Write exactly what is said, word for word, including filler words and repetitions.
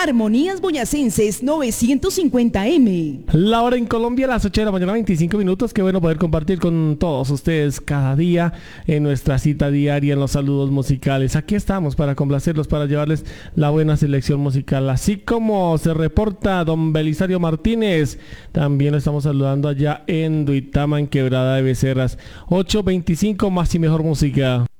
Armonías Boyacenses novecientos cincuenta eme. La hora en Colombia, a las ocho de la mañana, veinticinco minutos. Qué bueno poder compartir con todos ustedes cada día en nuestra cita diaria en los saludos musicales. Aquí estamos para complacerlos, para llevarles la buena selección musical. Así como se reporta don Belisario Martínez, también lo estamos saludando allá en Duitama, en Quebrada de Becerras. ocho veinticinco, más y mejor música.